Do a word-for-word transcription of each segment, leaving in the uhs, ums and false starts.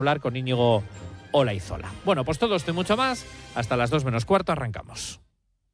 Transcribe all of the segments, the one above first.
hablar con Íñigo Olaizola. Bueno, pues todo esto y mucho más. Hasta las dos menos cuarto arrancamos.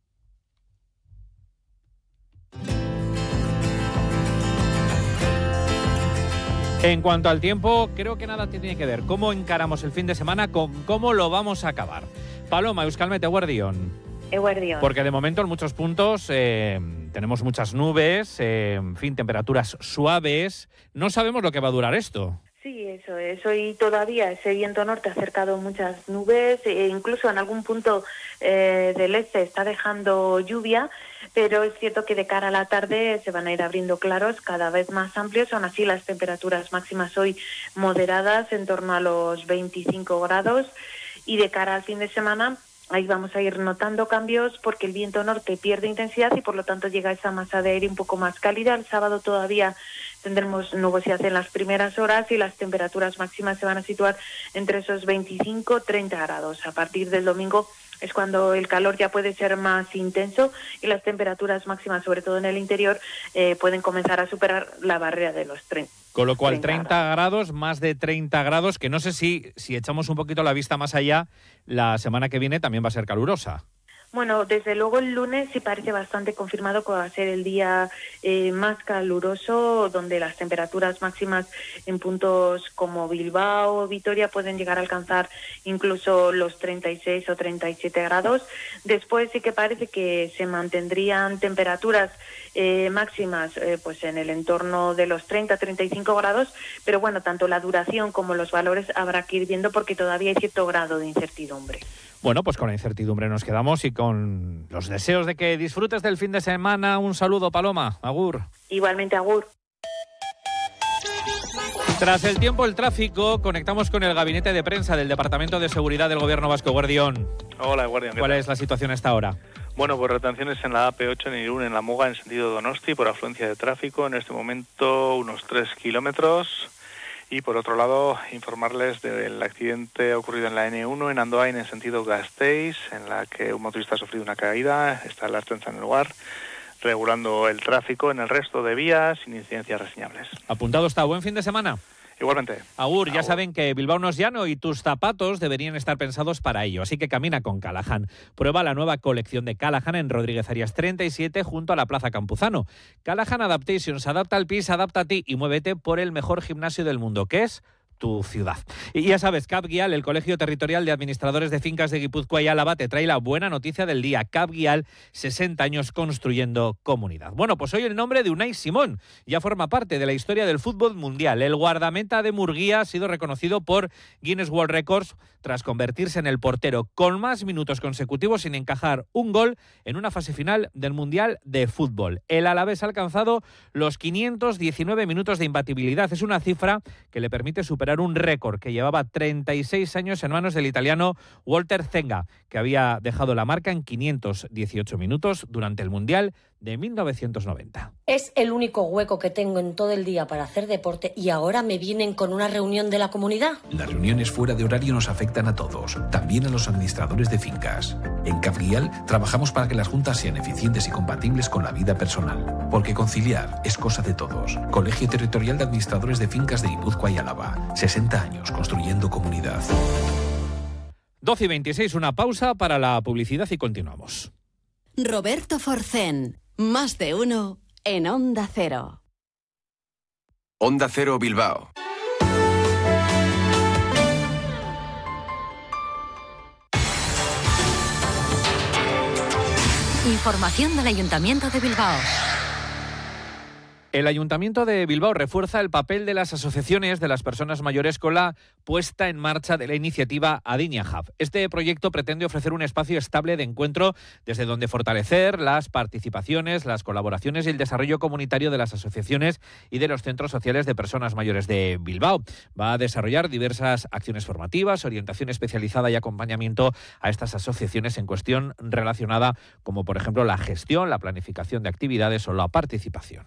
En cuanto al tiempo, creo que nada tiene que ver cómo encaramos el fin de semana con cómo lo vamos a acabar. Paloma, Euskalmet, Eguerdión. Eguerdión. Porque de momento en muchos puntos eh, tenemos muchas nubes, eh, en fin, temperaturas suaves. No sabemos lo que va a durar esto. Sí, eso es. Hoy todavía ese viento norte ha acercado muchas nubes e incluso en algún punto eh, del este está dejando lluvia, pero es cierto que de cara a la tarde se van a ir abriendo claros cada vez más amplios. Aún así, las temperaturas máximas hoy moderadas en torno a los veinticinco grados y de cara al fin de semana ahí vamos a ir notando cambios porque el viento norte pierde intensidad y por lo tanto llega esa masa de aire un poco más cálida. El sábado todavía tendremos nubosidad en las primeras horas y las temperaturas máximas se van a situar entre esos veinticinco a treinta grados. A partir del domingo es cuando el calor ya puede ser más intenso y las temperaturas máximas, sobre todo en el interior, eh, pueden comenzar a superar la barrera de los treinta. Con lo cual, treinta grados, más de treinta grados, que no sé si, si echamos un poquito la vista más allá, la semana que viene también va a ser calurosa. Bueno, desde luego el lunes sí parece bastante confirmado que va a ser el día eh, más caluroso, donde las temperaturas máximas en puntos como Bilbao o Vitoria pueden llegar a alcanzar incluso los treinta y seis o treinta y siete grados. Después sí que parece que se mantendrían temperaturas eh, máximas eh, pues en el entorno de los treinta a treinta y cinco grados, pero bueno, tanto la duración como los valores habrá que ir viendo porque todavía hay cierto grado de incertidumbre. Bueno, pues con la incertidumbre nos quedamos y con los deseos de que disfrutes del fin de semana. Un saludo, Paloma. Agur. Igualmente, agur. Tras el tiempo, el tráfico, conectamos con el gabinete de prensa del Departamento de Seguridad del Gobierno Vasco. Guardión. Hola, Guardión. ¿Cuál es la situación a esta hora? Bueno, pues retenciones en la A P ocho en Irún, en La Muga, en sentido Donosti, por afluencia de tráfico. En este momento, unos tres kilómetros. Y por otro lado, informarles del accidente ocurrido en la N uno en Andoain en sentido Gasteiz, en la que un motorista ha sufrido una caída, está la Ertzaintza en el lugar, regulando el tráfico en el resto de vías sin incidencias reseñables. Apuntado está. Buen fin de semana. Igualmente. Agur, ya Agur. saben que Bilbao no es llano y tus zapatos deberían estar pensados para ello, así que camina con Callahan. Prueba la nueva colección de Callahan en Rodríguez Arias treinta y siete junto a la Plaza Campuzano. Callahan Adaptations, adapta al pis, adapta a ti y muévete por el mejor gimnasio del mundo, que es tu ciudad. Y ya sabes, CAPGuial, el Colegio Territorial de Administradores de Fincas de Guipúzcoa y Álava, te trae la buena noticia del día. CAPGuial, sesenta años construyendo comunidad. Bueno, pues hoy el nombre de Unai Simón ya forma parte de la historia del fútbol mundial. El guardameta de Murguía ha sido reconocido por Guinness World Records tras convertirse en el portero con más minutos consecutivos sin encajar un gol en una fase final del Mundial de Fútbol. El Alavés ha alcanzado los quinientos diecinueve minutos de imbatibilidad. Es una cifra que le permite superar un récord que llevaba treinta y seis años en manos del italiano Walter Zenga, que había dejado la marca en quinientos dieciocho minutos durante el Mundial de mil novecientos noventa. Es el único hueco que tengo en todo el día para hacer deporte y ahora me vienen con una reunión de la comunidad. Las reuniones fuera de horario nos afectan a todos, también a los administradores de fincas. En CAPGuial trabajamos para que las juntas sean eficientes y compatibles con la vida personal, porque conciliar es cosa de todos. Colegio Territorial de Administradores de Fincas de Guipúzcoa y Álava, sesenta años construyendo comunidad. doce y veintiséis, una pausa para la publicidad y continuamos. Roberto Forcén, más de uno en Onda Cero. Onda Cero Bilbao. Información del Ayuntamiento de Bilbao. El Ayuntamiento de Bilbao refuerza el papel de las asociaciones de las personas mayores con la puesta en marcha de la iniciativa Adiña Hub. Este proyecto pretende ofrecer un espacio estable de encuentro desde donde fortalecer las participaciones, las colaboraciones y el desarrollo comunitario de las asociaciones y de los centros sociales de personas mayores de Bilbao. Va a desarrollar diversas acciones formativas, orientación especializada y acompañamiento a estas asociaciones en cuestión relacionada como por ejemplo la gestión, la planificación de actividades o la participación.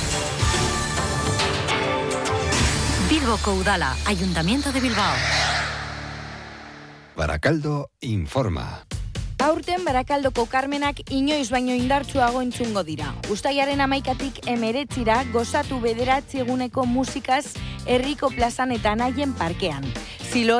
Bilbo Udala, Ayuntamiento de Bilbao. Baracaldo informa. Aurten Barakaldoko Karmenak inoiz baino indartsuago entzungo dira. Uztailaren hamaikatik hemeretzira gozatu bederatzi eguneko musikaz herriko plazan eta Naien parkean. Zilo